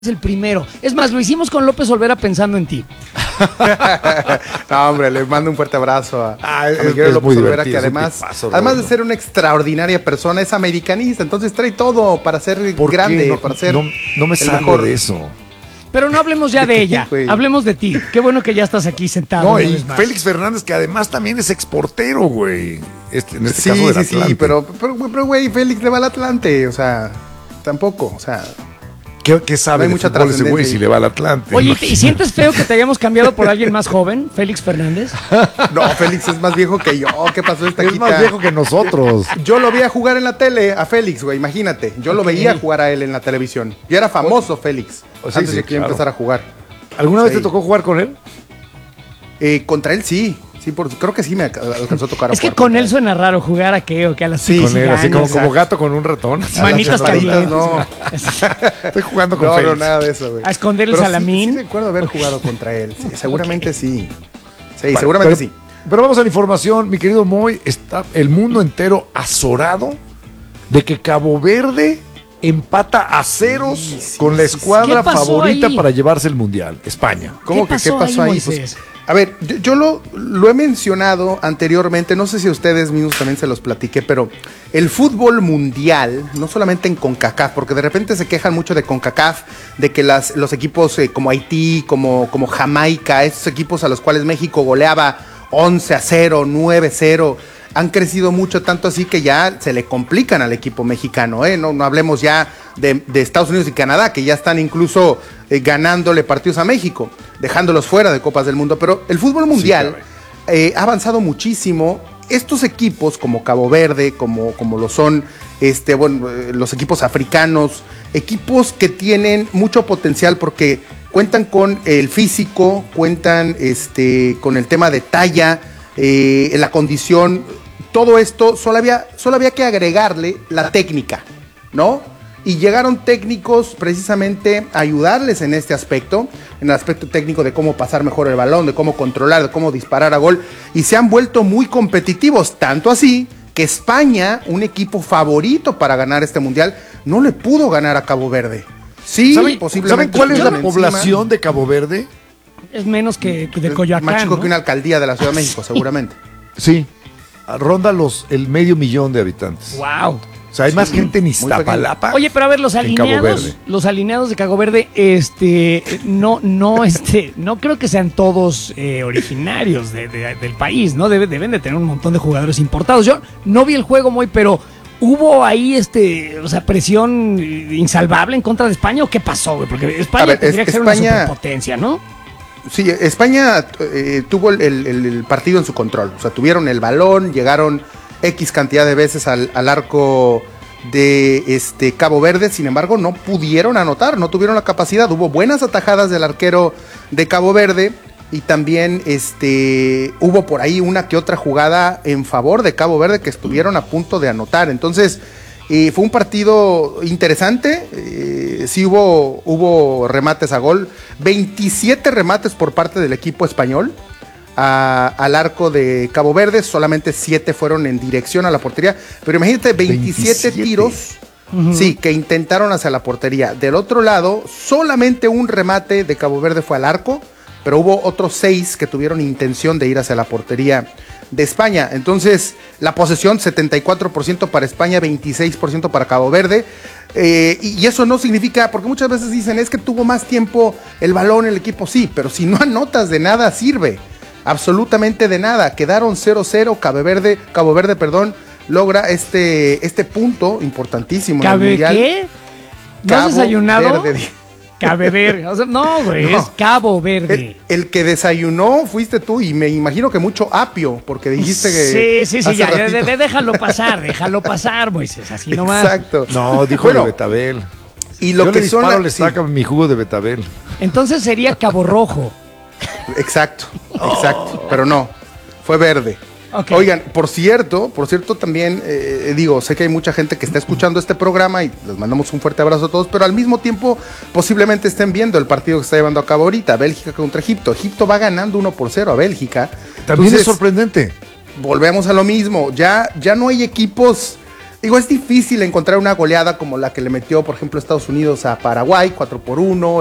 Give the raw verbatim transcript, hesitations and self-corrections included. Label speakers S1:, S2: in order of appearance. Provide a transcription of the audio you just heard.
S1: es el primero. Es más, lo hicimos con López Olvera pensando en ti.
S2: No, hombre, le mando un fuerte abrazo a,
S3: ah,
S2: a
S3: es,
S2: Miguel
S3: es
S2: López Olvera, que además,
S3: tipazo,
S2: además de ser una extraordinaria persona, es americanista, entonces trae todo para ser grande,
S3: no,
S2: para ser
S3: no, no me salgo
S2: mejor
S3: de eso.
S1: Pero no hablemos ya de ella, hablemos de ti. Qué bueno que ya estás aquí sentado.
S3: No, y Félix Fernández, que además también es exportero, güey. Este, en este
S2: sí,
S3: caso del
S2: sí,
S3: Atlante.
S2: sí, pero, pero, pero, güey, Félix le va al Atlante, o sea, tampoco, o sea...
S3: ¿Qué, qué sabe
S2: no hay
S3: de
S2: mucha
S3: fútbol ese güey si le va al Atlante?
S1: Oye, ¿y sientes feo que te hayamos cambiado por alguien más joven, Félix Fernández?
S2: No, Félix es más viejo que yo. ¿Qué pasó esta
S3: Es
S2: quita?
S3: más viejo que nosotros.
S2: Yo lo veía jugar en la tele a Félix, güey, imagínate. Yo lo
S1: Okay.
S2: veía jugar a él en la televisión. Y era famoso Félix,
S3: Oh, sí,
S2: antes
S3: sí,
S2: de que
S3: claro.
S2: empezara a jugar.
S3: ¿Alguna vez
S2: Sí.
S3: te tocó jugar con él?
S2: Eh, contra él sí. Sí, por, creo que sí me alcanzó a tocar a
S1: Es que
S2: jugar
S1: con
S2: contra
S1: él suena raro jugar a qué o que a las
S2: Sí,
S3: Con él, así como,
S1: cizañas.
S3: como gato con un ratón.
S2: A
S1: Manitas
S2: las chaparritas,
S1: calientes.
S2: no.
S3: Estoy jugando con
S2: No,
S3: Félix.
S2: no, nada de eso, güey.
S1: A esconder el
S2: Pero sí-
S1: salamín.
S2: Sí, recuerdo haber jugado contra él. Sí, seguramente sí. Sí,
S3: Vale,
S2: seguramente
S3: pero,
S2: sí.
S3: Pero vamos a la información, mi querido Moy. Está el mundo entero azorado de que Cabo Verde empata a ceros
S2: Sí, sí,
S3: con la
S2: sí,
S3: escuadra
S1: ¿Qué pasó
S3: favorita
S1: ahí?
S3: para llevarse el Mundial, España.
S2: ¿Cómo
S1: ¿Qué
S2: que qué
S1: pasó
S2: pasó
S1: ahí,
S2: ahí?
S1: Moisés?
S2: Pues, a ver, yo, yo lo, lo he mencionado anteriormente, no sé si a ustedes mismos también se los platiqué, pero el fútbol mundial, no solamente en CONCACAF, porque de repente se quejan mucho de CONCACAF, de que las, los equipos eh, como Haití, como, como Jamaica, esos equipos a los cuales México goleaba once a cero, nueve a cero, han crecido mucho, tanto así que ya se le complican al equipo mexicano, ¿eh? No, no hablemos ya de, de Estados Unidos y Canadá, que ya están incluso eh, ganándole partidos a México, dejándolos fuera de Copas del Mundo. Pero el fútbol mundial sí, eh, ha avanzado muchísimo. Estos equipos, como Cabo Verde, como, como lo son este, bueno, eh, los equipos africanos, equipos que tienen mucho potencial porque cuentan con el físico, cuentan este, con el tema de talla, eh, la condición, todo esto, solo había, solo había que agregarle la técnica, ¿no? Y llegaron técnicos precisamente a ayudarles en este aspecto, en el aspecto técnico de cómo pasar mejor el balón, de cómo controlar, de cómo disparar a gol, y se han vuelto muy competitivos, tanto así que España, un equipo favorito para ganar este mundial, no le pudo ganar a Cabo Verde. Sí,
S3: ¿Saben,
S2: posiblemente.
S3: ¿saben cuál es la
S2: encima.
S3: población de Cabo Verde?
S1: Es menos que que de
S2: Es
S1: Coyoacán,
S2: más chico
S1: ¿no?
S2: que una alcaldía de la Ciudad de México, seguramente.
S3: Sí, ronda los el medio millón de habitantes.
S1: Wow.
S3: O sea, hay más gente en
S2: muy
S3: Iztapalapa.
S1: Oye, pero a ver, los
S3: En Cabo
S1: alineados,
S3: Verde.
S1: los alineados de Cabo Verde, este, no, no, este, no creo que sean todos eh, originarios de- de- del país, ¿no? Debe- deben de tener un montón de jugadores importados. Yo no vi el juego muy, pero ¿hubo ahí, este, o sea, presión insalvable en contra de España o qué pasó, güey? Porque España
S2: A ver,
S1: tendría
S2: es-
S1: que ser
S2: España-
S1: una superpotencia, ¿no?
S2: Sí, España eh, tuvo el, el- el partido en su control. O sea, tuvieron el balón, llegaron X cantidad de veces al, al arco de este Cabo Verde, sin embargo, no pudieron anotar, no tuvieron la capacidad. Hubo buenas atajadas del arquero de Cabo Verde y también este, hubo por ahí una que otra jugada en favor de Cabo Verde que estuvieron a punto de anotar. Entonces, eh, fue un partido interesante. Eh, sí hubo, hubo remates a gol. veintisiete remates por parte del equipo español a- al arco de Cabo Verde. Solamente siete fueron en dirección a la portería. Pero imagínate, veintisiete,
S3: veintisiete.
S2: tiros.
S1: Ujú.
S2: Sí, que intentaron hacia la portería. Del otro lado, solamente un remate de Cabo Verde fue al arco, pero hubo otros seis que tuvieron intención de ir hacia la portería de España. Entonces, la posesión setenta y cuatro por ciento para España, veintiséis por ciento para Cabo Verde. Eh, y, y eso no significa, porque muchas veces dicen, es que tuvo más tiempo el balón el equipo, sí, pero si no anotas de nada sirve, absolutamente de nada. Quedaron cero cero, Cabo Verde, Cabo Verde, perdón, logra este, este punto importantísimo en el
S1: ¿Cabe
S2: Mundial.
S1: qué? ¿No
S2: Cabo
S1: has desayunado?
S2: Verde.
S1: Cabe Verde. O sea, no, güey,
S2: No.
S1: es Cabo Verde.
S2: El, el que desayunó fuiste tú y me imagino que mucho apio, porque dijiste que...
S1: Sí, sí, sí,
S2: hace
S1: ya, ya,
S2: ratito-
S1: de- de- déjalo pasar, déjalo pasar, Moisés, así nomás.
S2: Exacto.
S3: No, dijo
S2: Bueno,
S3: de Betabel.
S2: y lo
S3: Yo
S2: que
S3: le
S2: son...
S3: disparo,
S2: la-
S3: le
S2: sí,
S3: saca mi jugo de Betabel.
S1: Entonces sería Cabo Rojo.
S2: exacto, exacto, pero no, fue verde.
S1: Ok.
S2: Oigan, por cierto, por cierto también, eh, digo, sé que hay mucha gente que está escuchando este programa y les mandamos un fuerte abrazo a todos, pero al mismo tiempo posiblemente estén viendo el partido que está llevando a cabo ahorita, Bélgica contra Egipto. Egipto va ganando uno por cero a Bélgica.
S3: También
S2: Entonces,
S3: es sorprendente.
S2: volvemos a lo mismo, ya, ya no hay equipos Digo, es difícil encontrar una goleada como la que le metió, por ejemplo, Estados Unidos a Paraguay, cuatro por uno.